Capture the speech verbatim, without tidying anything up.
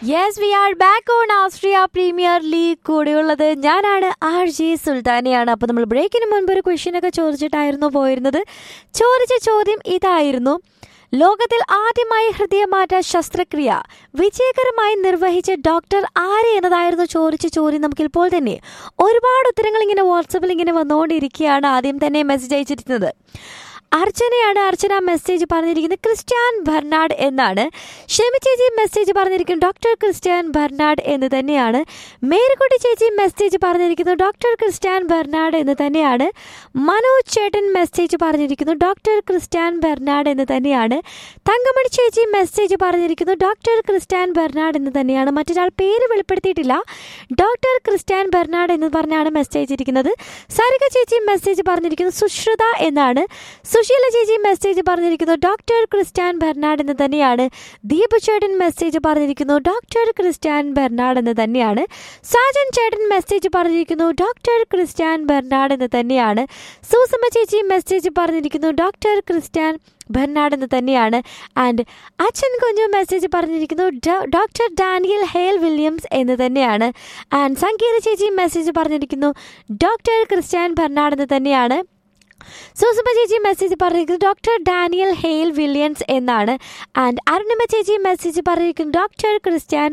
Yes we are back on Austria premier league. കൂടെയുള്ളത് ഞാനാണ് R J സുൽത്താനയാണ്. അപ്പോൾ നമ്മൾ ബ്രേക്കിന് മുൻപ് ഒരു ക്വസ്റ്റ്യനൊക്കെ ചോദിച്ചിട്ടായിരുന്നു പോയിരുന്നത്. ചോദിച്ച ചോദ്യം ഇതായിരുന്നു: ലോകത്തിൽ ആദ്യമായി ഹൃദയമാറ്റ ശസ്ത്രക്രിയ വിജയകരമായി നിർവഹിച്ച ഡോക്ടർ ആര് എന്നതായിരുന്നു ചോദിച്ച ചോദ്യം. നമുക്കിപ്പോൾ തന്നെ ഒരുപാട് ഉത്തരങ്ങൾ ഇങ്ങനെ വാട്സപ്പിൽ ഇങ്ങനെ വന്നുകൊണ്ടിരിക്കുകയാണ്. ആദ്യം തന്നെ മെസ്സേജ് അയച്ചിരിക്കുന്നത് അർച്ചനയാണ്. അർച്ചന മെസ്സേജ് പറഞ്ഞിരിക്കുന്നത് ക്രിസ്ത്യാൻ ബെർണാഡ് എന്നാണ്. ഷെമി ചേച്ചി മെസ്സേജ് പറഞ്ഞിരിക്കുന്നത് ഡോക്ടർ ക്രിസ്ത്യാൻ ബെർണാഡ് എന്ന് തന്നെയാണ്. മേരിക്കുട്ടി ചേച്ചി മെസ്സേജ് പറഞ്ഞിരിക്കുന്നു ഡോക്ടർ ക്രിസ്ത്യാൻ ബെർണാഡ് എന്ന് തന്നെയാണ്. മനോജ് ചേട്ടൻ മെസ്സേജ് പറഞ്ഞിരിക്കുന്നു ഡോക്ടർ ക്രിസ്ത്യാൻ ബെർണാഡ് എന്ന് തന്നെയാണ്. തങ്കമണി ചേച്ചി മെസ്സേജ് പറഞ്ഞിരിക്കുന്നു ഡോക്ടർ ക്രിസ്ത്യാൻ ബെർണാഡ് എന്ന് തന്നെയാണ്. മറ്റൊരാൾ പേര് വെളിപ്പെടുത്തിയിട്ടില്ല, ഡോക്ടർ ക്രിസ്ത്യാൻ ബെർണാഡ് എന്ന് പറഞ്ഞാണ് മെസ്സേജ് ഇരിക്കുന്നത്. സരിക ചേച്ചി മെസ്സേജ് പറഞ്ഞിരിക്കുന്നത് സുശ്രുത എന്നാണ്. സുശീല ചേച്ചി മെസ്സേജ് പറഞ്ഞിരിക്കുന്നു ഡോക്ടർ ക്രിസ്ത്യാൻ ബെർണാഡ് എന്ന് തന്നെയാണ്. ദീപു ചേട്ടൻ മെസ്സേജ് പറഞ്ഞിരിക്കുന്നു ഡോക്ടർ ക്രിസ്ത്യാൻ ബെർണാഡ് എന്ന് തന്നെയാണ്. സാജൻ ചേട്ടൻ മെസ്സേജ് പറഞ്ഞിരിക്കുന്നു ഡോക്ടർ ക്രിസ്ത്യാൻ ബെർണാഡ് എന്ന് തന്നെയാണ്. സൂസമ്മ ചേച്ചി മെസ്സേജ് പറഞ്ഞിരിക്കുന്നു ഡോക്ടർ ക്രിസ്ത്യാൻ ബെർണാഡ് എന്ന് തന്നെയാണ്. ആൻഡ് അച്ഛൻ കുഞ്ഞു മെസ്സേജ് പറഞ്ഞിരിക്കുന്നു ഡോക്ടർ ഡാനിയൽ ഹേൽ വില്യംസ് എന്ന് തന്നെയാണ്. ആൻഡ് സംഗീത ചേച്ചി മെസ്സേജ് പറഞ്ഞിരിക്കുന്നു ഡോക്ടർ ക്രിസ്ത്യാൻ ബെർണാഡ് എന്ന് തന്നെയാണ്. സൂസമ്മ ചേച്ചി മെസ്സേജ് പറഞ്ഞിരിക്കുന്നത് ഡോക്ടർ ഡാനിയൽ ഹെയിൽ വില്യംസ് എന്നാണ്. ആൻഡ് അരുണിമ ചേച്ചി മെസ്സേജ് പറഞ്ഞിരിക്കുന്നത് ഡോക്ടർ ക്രിസ്ത്യാൻ